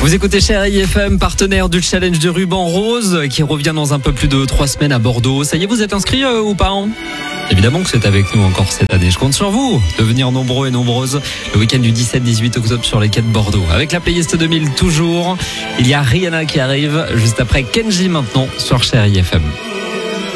Vous écoutez Chérie FM, partenaire du challenge du ruban rose qui revient dans un peu plus de 3 semaines à Bordeaux. Ça y est, vous êtes inscrits ou pas hein? Évidemment que c'est avec nous encore cette année. Je compte sur vous de venir nombreux et nombreuses le week-end du 17-18 octobre sur les quais de Bordeaux. Avec la playlist 2000 toujours, il y a Rihanna qui arrive juste après Kenji maintenant sur Chérie FM.